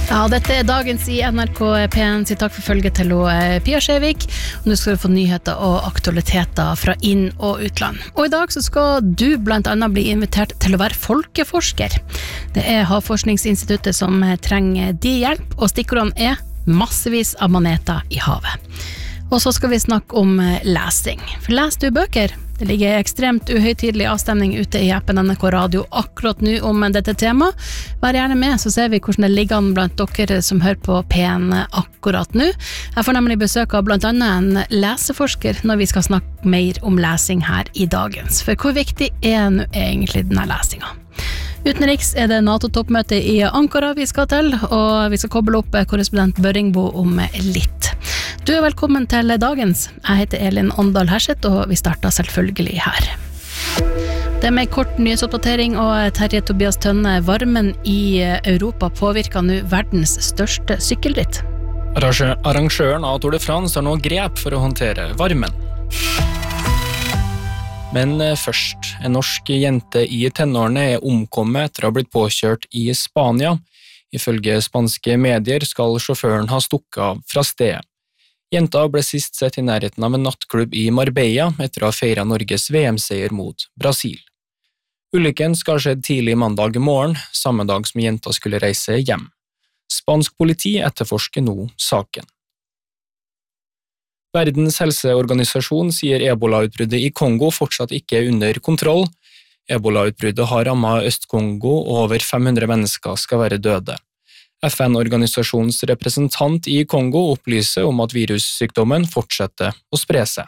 Ja, dette dagens I NRK P1, så takk for følget til Pia Skjevik. Nå skal du få nyheter og aktualiteter fra inn- og utland. Og I dag så skal du blant annet bli invitert til å være folkeforsker. Det Havforskningsinstituttet som trenger din hjelp, og stikkordene massevis av maneter I havet. Og så skal vi snakke om lesing. For leser du bøker? Det ligger ekstremt uhøytidelig avstemning ute I appen NRK Radio akkurat nå om dette temaet. Vær gjerne med, så ser vi hvordan det ligger an blant dere som hører på P1 akkurat nå. Jeg får nemlig besøk av blant annet en leseforsker når vi skal snakke mer om lesing her I dagens. For hvor viktig nå egentlig denne lesingen? Utenriks det NATO-toppmøte I Ankara vi skal til, og vi skal koble opp korrespondent Børringbo om litt. Du velkommen til dagens. Jeg heter Elin Åndal Herseth, og vi starter selvfølgelig her. Det med kort nyhetsoppdatering og Terje Tobias Tønne. Varmen I Europa påvirker nå verdens største sykkelritt. Arrangøren av Tour de France har nå grep for å håndtere varmen. Men først, en norsk jente I tenårene omkommet etter å ha blitt påkjørt I Spania. Ifølge spanske medier skal sjåføren ha stukket av fra stedet. Jenta ble sist sett I nærheten av en nattklubb I Marbella etter å ha feiret Norges VM-seier mot Brasil. Ulykken skal ha skjedd tidlig mandag morgen, samme dag som jenta skulle reise hjem. Spansk politi etterforsker nå saken. Verdens helseorganisasjon sier Ebola-utbruddet I Kongo fortsatt ikke under kontroll. Ebola-utbruddet har rammet Øst-Kongo, og over 500 mennesker skal være døde. FN-organisasjonens representant I Kongo opplyser om at virussykdommen fortsetter å spre seg.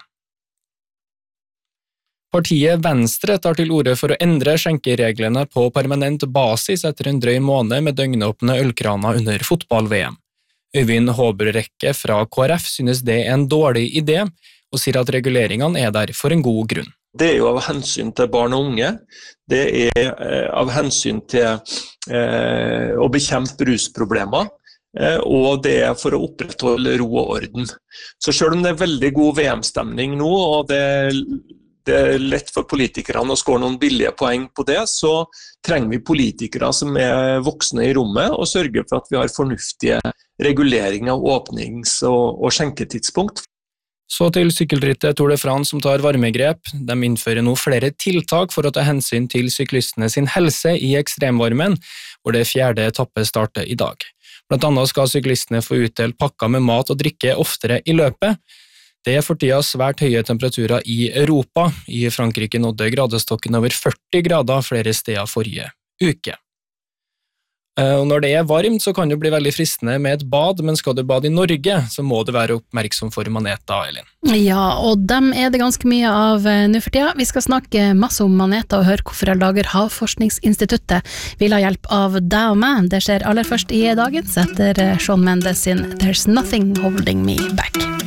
Partiet Venstre tar til orde for å endre skjenkereglene på permanent basis etter en drøy måned med døgnåpne ølkraner under fotball-VM. Øyvind Håbrekke fra KrF synes det en dårlig idé, og sier at reguleringene der for en god grunn. Det jo av hensyn til barn og unge, det av hensyn til å bekjempe rusproblemer, og det for å opprettholde ro og orden. Så selv om det veldig god VM-stemning nå, og det lett for politikerne å skåre noen billige poeng på det, så trenger vi politikere som voksne I rommet, og sørger for at vi har fornuftige reguleringer av åpnings- og skjenketidspunkt. Så til sykkelrittet Tour de France som tar varmegrep. De innfører nå flere tiltak for å ta hensyn til syklistene sin helse I ekstremvarmen, hvor det 4. etappe starter I dag. Blant annet skal syklistene få utdelt pakker med mat og drikke oftere I løpet. Det for tida svært høye temperaturer I Europa. I Frankrike nådde gradestokken over 40 grader flere steder forrige uke. Og når det varmt, så kan det bli veldig fristende med et bad, men skal du bade I Norge, så må du være oppmerksom for maneter, Elin. Ja, og dem det ganske mye av nå for tida. Vi skal snakke masse om maneter og høre hvorfor lager Havforskningsinstituttet vil ha hjelp av deg og meg. Det skjer aller først I dagens etter Shawn Mendes sin There's Nothing Holding Me Back.